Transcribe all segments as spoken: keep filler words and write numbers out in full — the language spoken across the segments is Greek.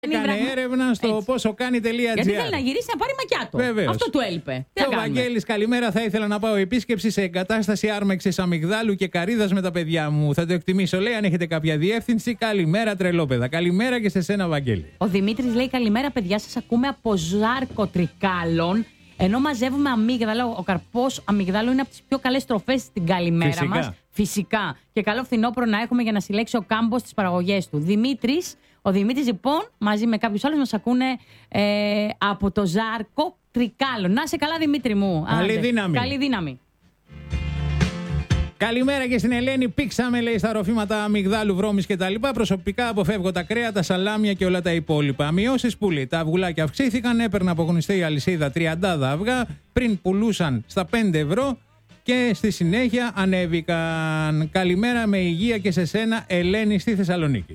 Έκανε έρευνα στο πόσο κάνει.gr. Γιατί θέλει να γυρίσει να πάρει μακιάτο. Βεβαίως. Αυτό του έλειπε. Και ο Βαγγέλης, καλημέρα. Θα ήθελα να πάω επίσκεψη σε εγκατάσταση άρμεξης αμυγδάλου και καρύδας με τα παιδιά μου. Θα το εκτιμήσω, λέει, αν έχετε κάποια διεύθυνση. Καλημέρα, τρελόπαιδα. Καλημέρα και σε σένα, Βαγγέλη. Ο Δημήτρης λέει: καλημέρα, παιδιά. Σας ακούμε από Ζάρκο Τρικάλων. Ενώ μαζεύουμε αμύγδαλο, ο καρπός αμυγδάλου είναι από τις πιο καλές τροφές στην καλημέρα μας. Φυσικά. Και καλό φθινόπωρο να έχουμε για να συλλέξει ο κάμπος τις παραγωγές του. Δημήτρης, ο Δημήτρης λοιπόν, μαζί με κάποιους άλλους, μας ακούνε ε, από το Ζάρκο Τρικάλων. Να σε καλά, Δημήτρη μου. Καλή Άντε. δύναμη. Καλή δύναμη. Καλημέρα και στην Ελένη. Πήξαμε, λέει, στα ροφήματα αμυγδάλου, βρώμης κτλ. Προσωπικά αποφεύγω τα κρέα, τα σαλάμια και όλα τα υπόλοιπα. Μειώσεις που λέει. Τα αυγουλάκια αυξήθηκαν. Έπαιρνα από γνωστή αλυσίδα τριάντα αυγά. Πριν πουλούσαν στα πέντε ευρώ. Και στη συνέχεια ανέβηκαν. Καλημέρα με υγεία και σε σένα, Ελένη, στη Θεσσαλονίκη.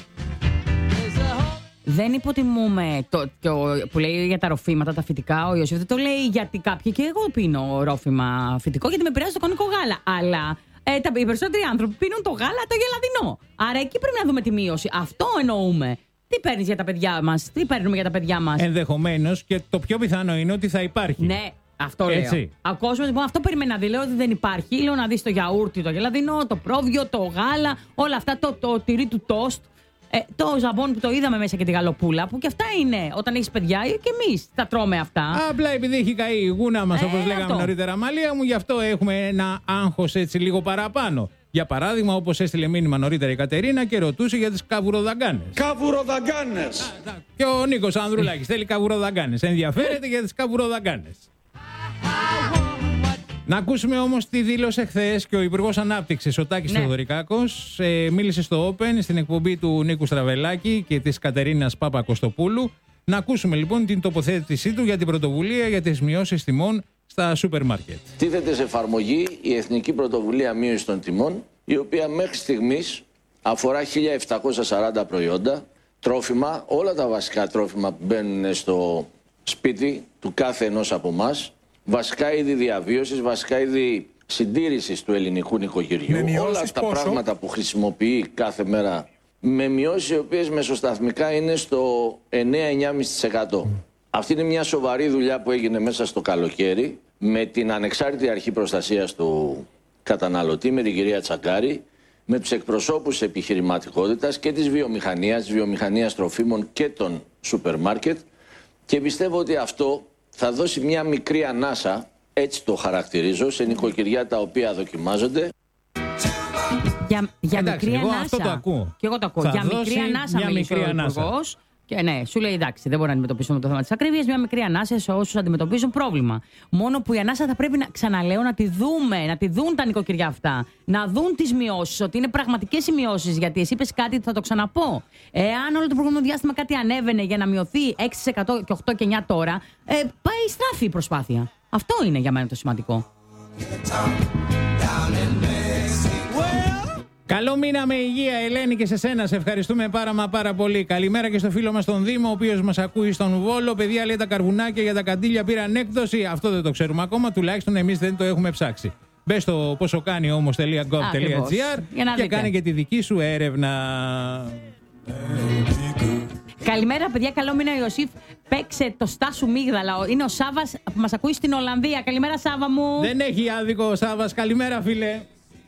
Δεν υποτιμούμε το, το που λέει για τα ροφήματα, τα φυτικά. Ο Ιωσήφ δεν το λέει γιατί κάποιοι, και εγώ πίνω ρόφημα φυτικό, γιατί με επηρεάζει το κανονικό γάλα. Αλλά ε, τα, οι περισσότεροι άνθρωποι πίνουν το γάλα το γελαδινό. Άρα εκεί πρέπει να δούμε τη μείωση. Αυτό εννοούμε. Τι παίρνεις για τα παιδιά μας, τι παίρνουμε για τα παιδιά μας. Ενδεχομένως, και το πιο πιθανό είναι ότι θα υπάρχει. Ναι. Αυτό λέω. Έτσι. Ο κόσμος, λοιπόν, αυτό περιμένει να δει. Λέω ότι δεν υπάρχει. Λέω να δεις το γιαούρτι, το γελαδινό, το πρόβιο, το γάλα, όλα αυτά, το, το, το τυρί του τόστ. Ε, το ζαμπόν που το είδαμε μέσα και τη γαλοπούλα, που και αυτά είναι όταν έχεις παιδιά, και εμείς τα τρώμε αυτά. Απλά επειδή έχει καεί η γούνα μας, ε, όπως λέγαμε αυτό. νωρίτερα, Μαλία μου, γι' αυτό έχουμε ένα άγχος έτσι λίγο παραπάνω. Για παράδειγμα, όπως έστειλε μήνυμα νωρίτερα η Κατερίνα και ρωτούσε για τις καβουροδαγκάνες. Καβουροδαγκάνες! Και ο Νίκος Ανδρουλάκης θέλει καβουροδαγκάνες. Ενδιαφέρεται για τις καβουροδαγκάνες. Να ακούσουμε όμως τι δήλωσε χθες και ο Υπουργός Ανάπτυξης, ο Τάκης ναι. Θεοδωρικάκος. Ε, μίλησε στο Open στην εκπομπή του Νίκου Στραβελάκη και της Κατερίνας Παπα-Κωστοπούλου. Να ακούσουμε λοιπόν την τοποθέτησή του για την πρωτοβουλία για τις μειώσεις τιμών στα σούπερ μάρκετ. Τίθεται σε εφαρμογή η Εθνική Πρωτοβουλία Μείωσης των Τιμών, η οποία μέχρι στιγμής αφορά χίλια επτακόσια σαράντα προϊόντα, τρόφιμα, όλα τα βασικά τρόφιμα που μπαίνουν στο σπίτι του κάθε ενός από εμάς. Βασικά είδη διαβίωσης, βασικά είδη συντήρησης του ελληνικού νοικοκυριού. Όλα αυτά τα πράγματα που χρησιμοποιεί κάθε μέρα, με μειώσεις οι οποίες μεσοσταθμικά είναι στο εννέα με εννέα κόμμα πέντε τοις εκατό. Mm. Αυτή είναι μια σοβαρή δουλειά που έγινε μέσα στο καλοκαίρι με την ανεξάρτητη αρχή προστασίας του καταναλωτή, με την κυρία Τσακάρη, με τους εκπροσώπους της επιχειρηματικότητας και της βιομηχανίας, της βιομηχανίας τροφίμων και των σούπερ μάρκετ, και πιστεύω ότι αυτό θα δώσει μια μικρή ανάσα, έτσι το χαρακτηρίζω, σε νοικοκυριά τα οποία δοκιμάζονται. Για, για εντάξει, μικρή εγώ ανάσα. αυτό το ακούω. Και εγώ το ακούω. Θα Για μικρή ανάσα μια μίλησε μικρή ο ανάσα. Υπουργός. Και ναι, σου λέει εντάξει, δεν μπορούμε να αντιμετωπίσουμε το θέμα της ακρίβειας. Μια μικρή ανάσα σε όσους αντιμετωπίζουν πρόβλημα. Μόνο που η ανάσα θα πρέπει να, ξαναλέω, να τη δούμε, να τη δουν τα νοικοκυριά αυτά. Να δουν τις μειώσεις, ότι είναι πραγματικές οι μειώσεις. Γιατί εσύ είπες κάτι, θα το ξαναπώ. Εάν όλο το προηγούμενο διάστημα κάτι ανέβαινε για να μειωθεί έξι τοις εκατό και οκτώ και εννιά τώρα, ε, πάει στράφη η προσπάθεια. Αυτό είναι για μένα το σημαντικό. Καλό μήνα με υγεία, Ελένη, και σε σένα. Σε ευχαριστούμε πάρα μα πάρα πολύ. Καλημέρα και στο φίλο μας τον Δήμο, ο οποίος μας ακούει στον Βόλο. Παιδιά, λέει, τα καρβουνάκια για τα καντήλια πήραν έκδοση. Αυτό δεν το ξέρουμε ακόμα, τουλάχιστον εμείς δεν το έχουμε ψάξει. Μπες στο πόσο κάνει όμως τελεία γκοβ τελεία τζι άρ και κάνε και τη δική σου έρευνα. Καλημέρα, παιδιά. Καλό μήνα, Ιωσήφ. Παίξε το Στάσου Μίγδαλα. Είναι ο Σάβας που μας ακούει στην Ολλανδία. Καλημέρα, Σάβα μου. Δεν έχει άδικο ο Σάβας. Καλημέρα, φίλε.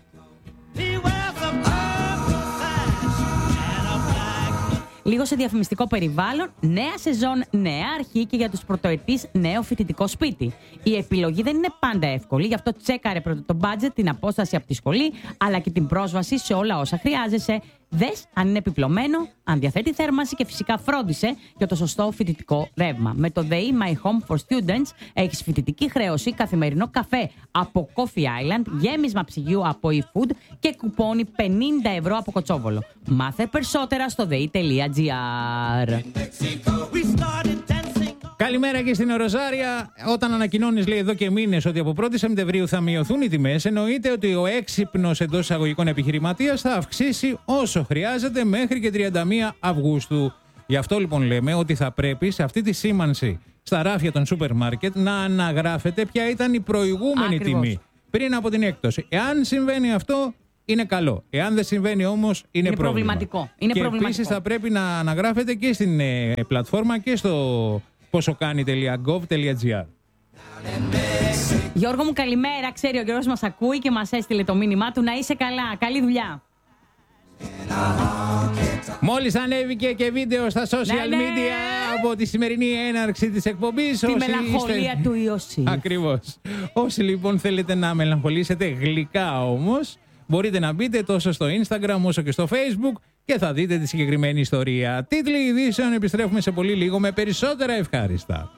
Λίγο σε διαφημιστικό περιβάλλον, νέα σεζόν, νέα αρχή και για τους πρωτοετής νέο φοιτητικό σπίτι. Η επιλογή δεν είναι πάντα εύκολη, γι' αυτό τσέκαρε πρώτα το budget, την απόσταση από τη σχολή, αλλά και την πρόσβαση σε όλα όσα χρειάζεσαι. Δες αν είναι επιπλωμένο, αν διαθέτει θέρμανση και φυσικά φρόντισε για το σωστό φοιτητικό ρεύμα. Με το ΔΕΗ My Home for Students έχεις φοιτητική χρέωση, καθημερινό καφέ από Coffee Island, γέμισμα ψυγείου από eFood και κουπόνι πενήντα ευρώ από Κοτσόβολο. Μάθε περισσότερα στο δέι τελεία τζι άρ. Καλημέρα και στην Ροζάρια. Όταν ανακοινώνεις, λέει, εδώ και μήνες ότι από πρώτη Σεπτεμβρίου θα μειωθούν οι τιμές, εννοείται ότι ο έξυπνος εντός εισαγωγικών επιχειρηματίας θα αυξήσει όσο χρειάζεται μέχρι και τριάντα μία Αυγούστου. Γι' αυτό λοιπόν λέμε ότι θα πρέπει σε αυτή τη σήμανση στα ράφια των σούπερ μάρκετ να αναγράφεται ποια ήταν η προηγούμενη Ακριβώς. τιμή πριν από την έκπτωση. Εάν συμβαίνει αυτό, είναι καλό. Εάν δεν συμβαίνει όμως, είναι, είναι πρόβλημα. προβληματικό. Είναι και προβληματικό. επίσης θα πρέπει να αναγράφετε και στην ε, πλατφόρμα και στο ποσοκάνι τελεία γκοβ τελεία τζι άρ. Γιώργο μου, καλημέρα. Ξέρει ο Γιώργος μας ακούει και μας έστειλε το μήνυμά του. Να είσαι καλά. Καλή δουλειά. Μόλις ανέβηκε και βίντεο στα social ναι, ναι. media από τη σημερινή έναρξη της εκπομπής. Τη μελαγχολία είστε... του Ιωσήφ. Ακριβώς. Όσοι λοιπόν θέλετε να μελαγχολήσετε γλυκά όμως, μπορείτε να μπείτε τόσο στο Instagram όσο και στο Facebook και θα δείτε τη συγκεκριμένη ιστορία. Τίτλοι ειδήσεων, επιστρέφουμε σε πολύ λίγο με περισσότερα ευχάριστα.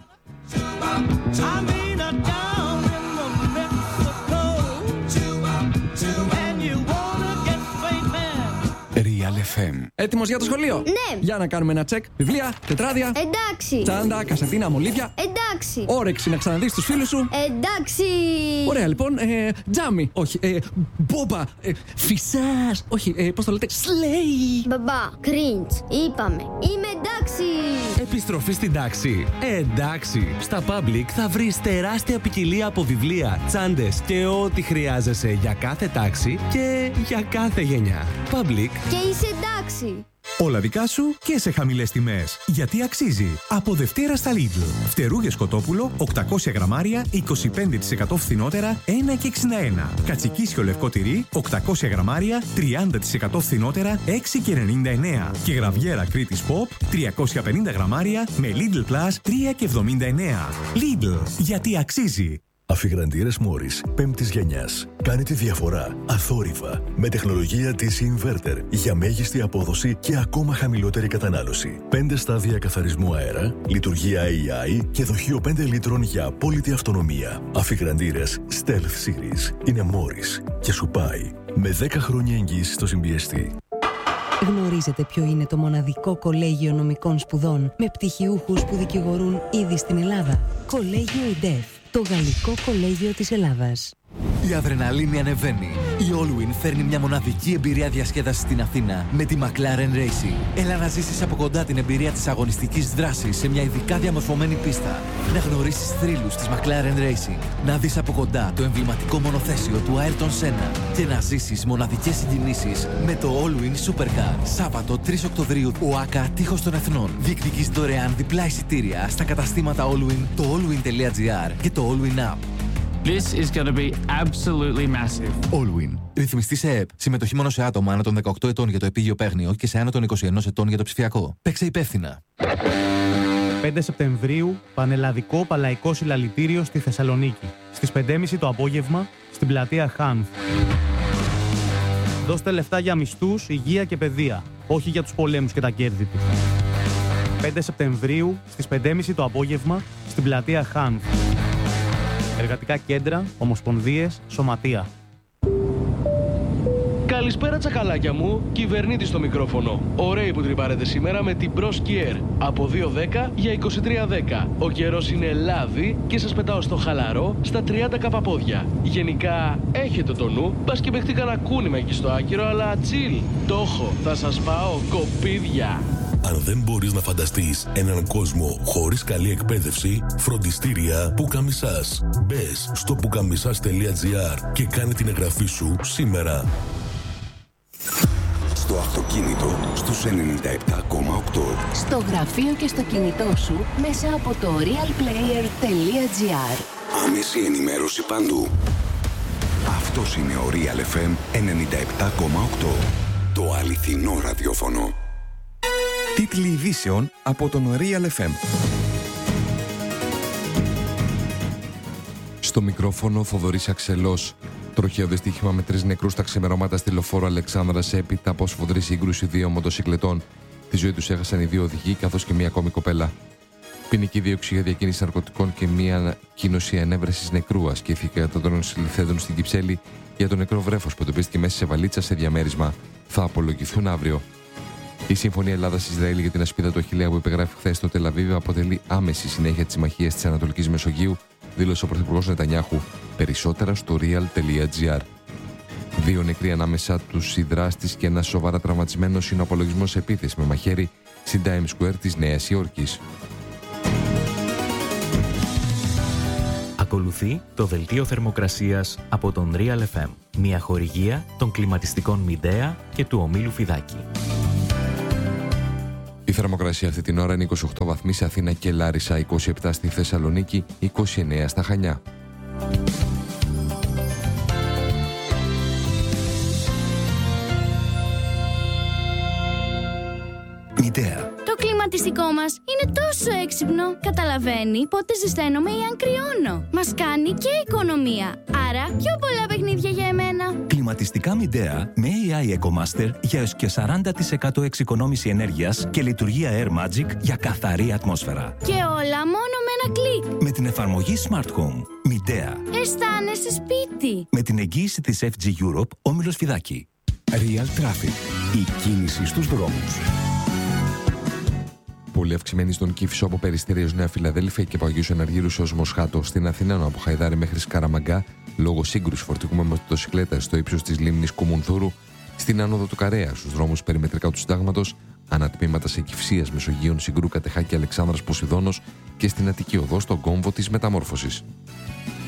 Real εφ εμ. Έτοιμος για το σχολείο? Ναι. Για να κάνουμε ένα τσεκ. Βιβλία, τετράδια. Εντάξει. Τσάντα, κασετίνα, μολύβια. Εντάξει. Όρεξη να ξαναδείς τους φίλους σου. Εντάξει. Ωραία, λοιπόν. Ε, τζάμι. Όχι. Ε, μπόμπα. Ε, φυσάς. Όχι. Ε, πώς το λέτε? Σλέι. Μπαμπά, κριντς. Είπαμε. Είμαι εντάξει. Επιστροφή στην τάξη. Εντάξει. Στα Public θα βρεις τεράστια ποικιλία από βιβλία, τσάντες και ό,τι χρειάζεσαι για κάθε τάξη και για κάθε γενιά. Public. Και είσαι εντάξει. Όλα δικά σου και σε χαμηλές τιμές. Γιατί αξίζει. Από Δευτέρα στα Lidl. Φτερούγες κοτόπουλο οκτακόσια γραμμάρια είκοσι πέντε τοις εκατό φθηνότερα ένα και εξήντα ένα. Κατσικίσιο λευκό τυρί οκτακόσια γραμμάρια τριάντα τοις εκατό φθηνότερα έξι και ενενήντα εννέα. Και γραβιέρα Κρήτης Pop τριακόσια πενήντα γραμμάρια με Lidl Plus τρία και εβδομήντα εννέα. Lidl. Γιατί αξίζει. Αφιγραντήρες Μόρις πέμπτης γενιάς. Κάνει τη διαφορά αθόρυβα με τεχνολογία ντι σι Inverter για μέγιστη απόδοση και ακόμα χαμηλότερη κατανάλωση. πέντε στάδια καθαρισμού αέρα, λειτουργία έι άι και δοχείο πέντε λίτρων για απόλυτη αυτονομία. Αφιγραντήρες Stealth Series είναι Μόρις και σου πάει με δέκα χρόνια εγγύηση στο συμπιεστή. Γνωρίζετε ποιο είναι το μοναδικό κολέγιο νομικών σπουδών με πτυχιούχους που δικηγορούν ήδη στην Ελλάδα? Κολέγιο ΙΝΤΕΦ, το Γαλλικό Κολέγιο της Ελλάδας. Η αδρεναλίνη ανεβαίνει. Η Allwyn φέρνει μια μοναδική εμπειρία διασκέδασης στην Αθήνα με τη McLaren Racing. Έλα να ζήσεις από κοντά την εμπειρία της αγωνιστικής δράσης σε μια ειδικά διαμορφωμένη πίστα. Να γνωρίσεις θρύλους της McLaren Racing. Να δεις από κοντά το εμβληματικό μονοθέσιο του Ayrton Senna. Και να ζήσεις μοναδικές συγκινήσεις με το Allwyn Supercar. Σάββατο τρεις Οκτωβρίου, ο ΆΚΑ Τείχος των Εθνών. Διεκδικείς δωρεάν διπλά εισιτήρια στα καταστήματα Allwyn, το allwyn τελεία τζι άρ και το Allwyn App. This is going to be absolutely massive. Allwyn. Ρυθμιστή σε ΕΕΠ. Συμμετοχή μόνο σε άτομα άνω των δεκαοκτώ ετών για το επίγειο παίγνιο και σε άνω των είκοσι ένα ετών για το ψηφιακό. Παίξε υπεύθυνα. πέντε Σεπτεμβρίου, Πανελλαδικό Παλαϊκό Συλλαλητήριο στη Θεσσαλονίκη. Στις πέντε και μισή το απόγευμα, στην πλατεία Χάνθ. Δώστε λεφτά για μισθούς, υγεία και παιδεία. Όχι για τους πολέμους και τα κέρδη του. πέντε Σεπτεμβρίου, στις πέντε και μισή το απόγευμα, στην πλατεία Χάνθ. Εργατικά κέντρα, ομοσπονδίες, σωματεία. Καλησπέρα τσακαλάκια μου, κυβερνήτη στο μικρόφωνο. Ωραίοι που τρυπάρετε σήμερα με την Bros Kier. Από δύο δέκα για είκοσι τρία δέκα. Ο καιρός είναι λάδι και σας πετάω στο χαλαρό στα τριάντα καπαπόδια. Γενικά έχετε το νου, πας και παιχτεί κανένα κούνημα εκεί στο άκυρο, αλλά chill. Το έχω, θα σας πάω κοπίδια. Αν δεν μπορείς να φανταστείς έναν κόσμο χωρίς καλή εκπαίδευση, φροντιστήρια Πουκαμισάς. Μπες στο πουκαμισάς τελεία τζι άρ και κάνε την εγγραφή σου σήμερα. Στο αυτοκίνητο στους ενενήντα επτά κόμμα οκτώ. Στο γραφείο και στο κινητό σου μέσα από το realplayer τελεία τζι άρ. Άμεση ενημέρωση παντού. Αυτός είναι ο Real εφ εμ ενενήντα επτά κόμμα οκτώ. Το αληθινό ραδιόφωνο. Τίτλοι ειδήσεων από τον Real εφ εμ. Στο μικρόφωνο Θοδωρής Αξελός. Τροχαίο δυστύχημα με τρεις νεκρούς στα ξημερώματα στη λεωφόρο Αλεξάνδρας έπειτα από σφοδρή σύγκρουση δύο μοτοσυκλετών. Τη ζωή τους έχασαν οι δύο οδηγοί καθώς και μία ακόμη κοπέλα. Ποινική δίωξη για διακίνηση ναρκωτικών και μία κίνωση ανέβρεσης νεκρού ασκήθηκε κατά των συλληφθέντων στην Κυψέλη για το νεκρό βρέφος που εντοπίστηκε μέσα σε βαλίτσα σε διαμέρισμα. Θα απολογηθούν αύριο. Η Συμφωνία Ελλάδα-Ισραήλ για την ασπίδα του Αχιλλέα που υπεγράφει χθες στο Τελαβίβ αποτελεί άμεση συνέχεια της συμμαχίας της Ανατολικής Μεσογείου, δήλωσε ο Πρωθυπουργός Νετανιάχου. Περισσότερα στο real τελεία τζι άρ. Δύο νεκροί ανάμεσα τους οι δράστες και ένας σοβαρά τραυματισμένος είναι ο απολογισμός σε επίθεση με μαχαίρι στην Times Square της Νέας Υόρκης. Ακολουθεί το δελτίο θερμοκρασίας από τον Real εφ εμ, μια χορηγία των κλιματιστικών Midea και του ομίλου Φιδάκη. Η θερμοκρασία αυτή την ώρα είναι είκοσι οκτώ βαθμοί σε Αθήνα και Λάρισα, είκοσι επτά στη Θεσσαλονίκη, είκοσι εννέα στα Χανιά. Midea. Το κλιματιστικό μας είναι τόσο έξυπνο. Καταλαβαίνει πότε ζεσταίνομαι ή αν κρυώνω. Μας κάνει και οικονομία. Άρα πιο πολλά παιχνίδια για εμένα. Κλιματιστικά Midea με έι άι EcoMaster για έως και σαράντα τοις εκατό εξοικονόμηση ενέργειας και λειτουργία Air Magic για καθαρή ατμόσφαιρα. Και όλα μόνο με ένα κλικ. Με την εφαρμογή Smart Home. Midea. Αισθάνεσαι σπίτι. Με την εγγύηση της εφ τζι Europe, όμιλος Φιδάκη. Real Traffic. Η κίνηση στους δρόμους. Πολύ αυξημένη στον Κήφισο από Περιστέριος Νέα Φιλαδέλφια και Παγίους Εναργύρους έως Μοσχάτο. Στην Αθήνα από Χαϊδάρη μέχρι Σκαραμαγκά λόγω σύγκρουση φορτηγού με μοτοσυκλέτα στο ύψος της λίμνης Κουμουνθούρου. Στην άνοδο του Καρέα στους δρόμους περιμετρικά του Συντάγματος. Ανατμήματα σε Κυφσίας, Μεσογείων, Συγκρού, Κατεχάκη, Αλεξάνδρας, Ποσειδώνος και στην Αττική Οδό στον κόμβο της Μεταμόρφωσης.